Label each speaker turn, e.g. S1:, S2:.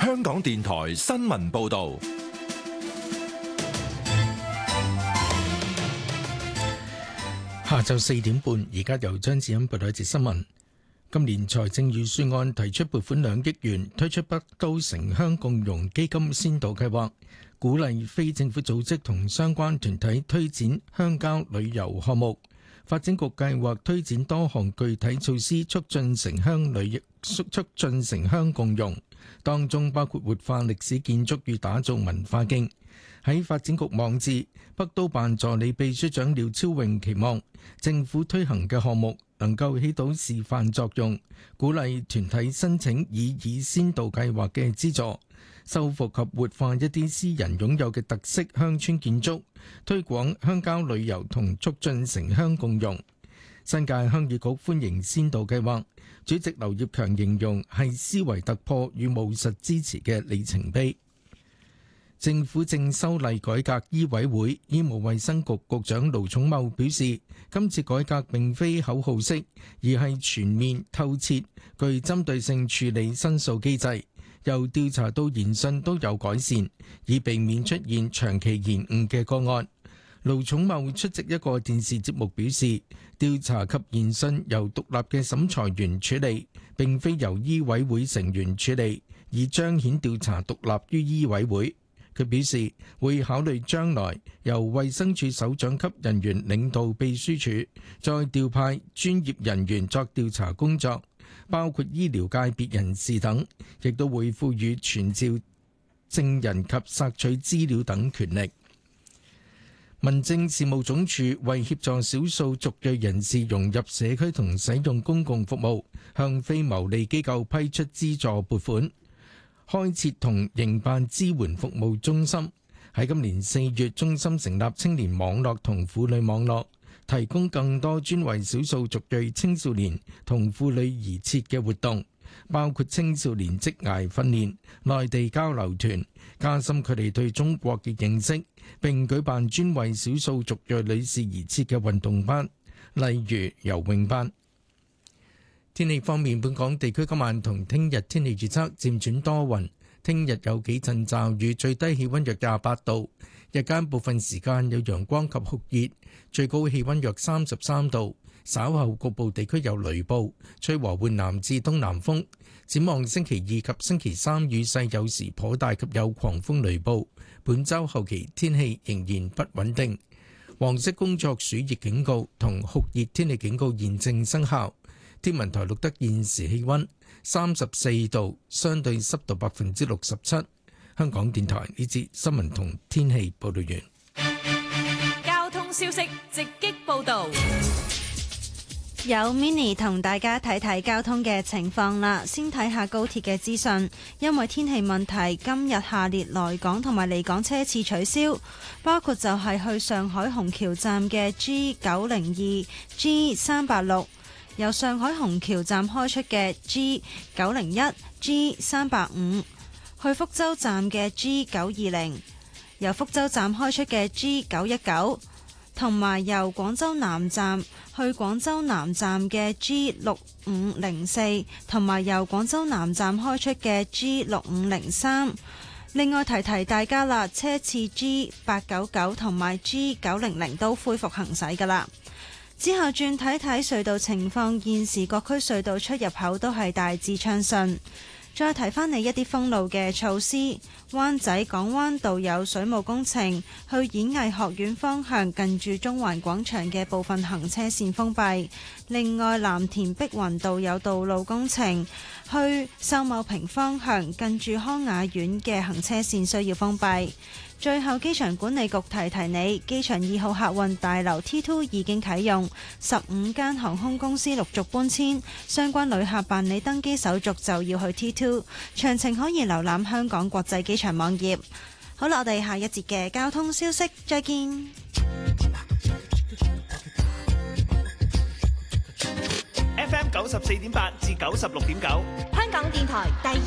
S1: 香港電台新聞報道。
S2: 下晝4點半，而家由張子欣報道一節新聞。今年財政預算案提出撥款2億元，推出北都城鄉共融基金先導計劃，鼓勵非政府組織同相關團體推展鄉郊旅遊項目。發展局計劃推展多項具體措施，促進城鄉共融，當中包括活化歷史建築與打造文化徑。喺發展局網誌，北都辦助理秘書長廖超榮期望政府推行嘅項目能夠起到示範作用，鼓勵團體申請以先導計劃嘅資助，修復及活化一啲私人擁有嘅特色鄉村建築，推廣鄉郊旅遊同促進城鄉共融。新界鄉議局歡迎先導計劃，主席劉業強形容係思維突破與務實支持嘅里程碑。政府正修例改革醫委會，醫務衛生局局長盧寵茂表示，今次改革並非口號式，而係全面透徹、具針對性處理申訴機制，由調查到研訊都有改善，以避免出現長期延誤嘅個案。盧寵茂出席一個電視節目表示，調查及研訊由獨立嘅審裁員處理，並非由醫委會成員處理，以彰顯調查獨立於醫委會。佢表示會考慮將來由衛生署首長級人員領導秘書處，再調派專業人員作調查工作，包括醫療界別人士等，亦都會賦予傳召證人及索取資料等權力。民政事務總署為協助少數族裔人士融入社區同使用公共服務，向非牟利機構批出資助撥款，開設同營辦支援服務中心。喺今年4月，中心成立青年網絡同婦女網絡，提供更多專為少數族裔青少年同婦女而設嘅活動，包括青少年職涯訓練、內地交流團，加深佢哋對中國嘅認識，並舉辦專為少數族裔女士而設嘅運動班，例如游泳班。天氣方面，本港地區今晚同聽日天氣預測漸轉多雲，聽日有幾陣驟雨，最低氣溫約28度，日間部分時間有陽光及酷熱，最高氣溫約33度。稍後局部地區有雷暴，吹和緩南至東南風。展望星期2及星期3雨勢有時頗大及有狂風雷暴。本週後期天氣仍然不穩定。黃色工作暑熱警告同酷熱天氣警告現正生效。天文台錄得現時氣溫34度，相對濕度67%。香港電台呢節新聞同天氣報道完。
S3: 交通消息直擊報道。
S4: 有 Mini 同大家睇睇交通嘅情況啦。先睇下高鐵嘅資訊，因為天氣問題，今日下列來港同埋離港車次取消，包括就係去上海虹橋站嘅 G902、G386，由上海虹橋站開出嘅 G901、G385，去福州站嘅 G920，由福州站開出嘅 G919。同埋由廣州南站去廣州南站嘅 G6504，同埋由廣州南站開出嘅 G6503。另外提提大家啦，車次 G899 同埋 G900 都恢復行駛㗎啦。之後轉睇睇隧道情況，現時各區隧道出入口都係大致暢順。再提翻你一啲封路嘅措施，灣仔港灣道有水務工程，去演藝學院方向近住中環廣場嘅部分行車線封閉。另外，藍田碧雲道有道路工程，去秀茂坪方向近住康雅苑嘅行車線需要封閉。最後，機場管理局提提你，機場2號客運大樓 T2 已經啟用，15間航空公司陸續搬遷，相關旅客辦理登機手續就要去 T2， 詳情可以瀏覽香港國際機場網頁。好啦，我哋下一節嘅交通消息再見。
S5: FM 94.8至96.9，
S3: 香港電台第